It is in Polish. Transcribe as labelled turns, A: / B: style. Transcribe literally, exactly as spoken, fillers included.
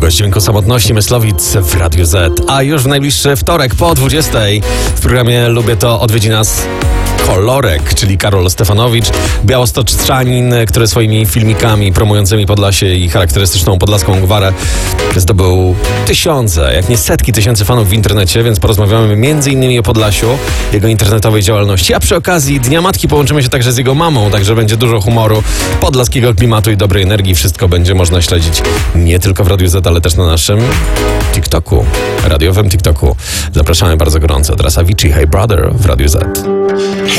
A: Bez dźwięku samotności Myslowic w Radiu Z. A już w najbliższy wtorek po dwudziestej w programie Lubię to odwiedzi nas Kolorek, czyli Karol Stefanowicz, białostoczanin, który swoimi filmikami promującymi Podlasie i charakterystyczną podlaską gwarę zdobył tysiące, jak nie setki tysięcy fanów w internecie, więc porozmawiamy między innymi o Podlasiu, jego internetowej działalności, a przy okazji Dnia Matki połączymy się także z jego mamą, także będzie dużo humoru, podlaskiego klimatu i dobrej energii. Wszystko będzie można śledzić nie tylko w Radiu Z, ale też na naszym TikToku, radiowym TikToku. Zapraszamy bardzo gorąco. Teraz Avicii, Hey Brother w Radiu Z.